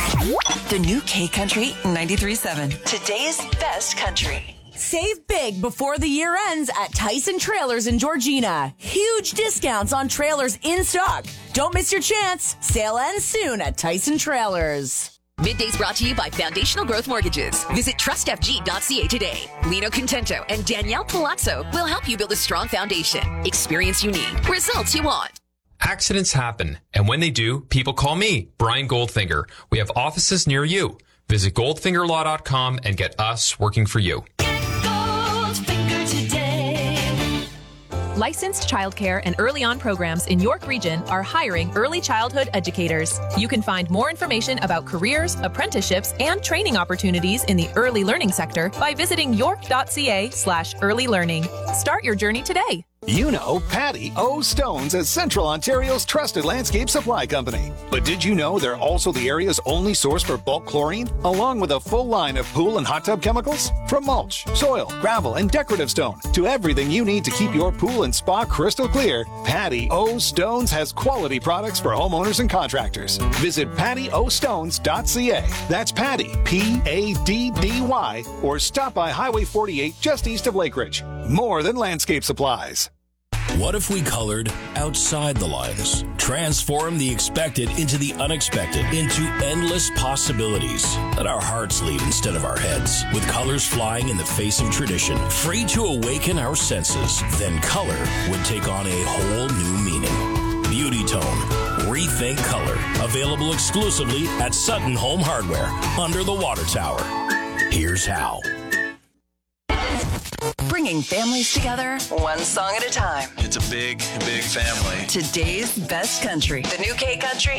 The new K Country 93.7. Today's best country. Save big before the year ends at Tyson Trailers in Georgina. Huge discounts on trailers in stock. Don't miss your chance. Sale ends soon at Tyson Trailers. Middays brought to you by Foundational Growth Mortgages. Visit trustfg.ca today. Lino Contento and Danielle Palazzo will help you build a strong foundation. Experience you need. Results you want. Accidents happen, and when they do, people call me, Brian Goldfinger. We have offices near you. Visit goldfingerlaw.com and get us working for you. Licensed childcare and early on programs in York Region are hiring early childhood educators. You can find more information about careers, apprenticeships, and training opportunities in the early learning sector by visiting york.ca/early learning. Start your journey today. You know Patty O. Stones as Central Ontario's trusted landscape supply company. But did you know they're also the area's only source for bulk chlorine, along with a full line of pool and hot tub chemicals? From mulch, soil, gravel, and decorative stone to everything you need to keep your pool and spa crystal clear, Patty O. Stones has quality products for homeowners and contractors. Visit pattyostones.ca. That's Patty, P-A-D-D-Y, or stop by Highway 48 just east of Lakeridge. More than landscape supplies. What if we colored outside the lines? Transform the expected into the unexpected, into endless possibilities. Let our hearts lead instead of our heads, with colors flying in the face of tradition, free to awaken our senses. Then color would take on a whole new meaning. Beauty Tone. Rethink color. Available exclusively at Sutton Home Hardware, under the water tower. Here's how. Bringing families together, one song at a time. It's a big, big family. Today's best country. The new K Country